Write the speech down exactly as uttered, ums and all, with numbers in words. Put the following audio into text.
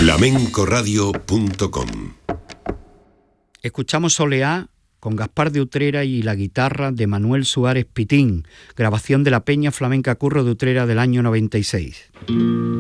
flamencoradio punto com. Escuchamos Soleá con Gaspar de Utrera y la guitarra de Manuel Suárez Pitín, grabación de la Peña Flamenca Curro de Utrera del año noventa y seis.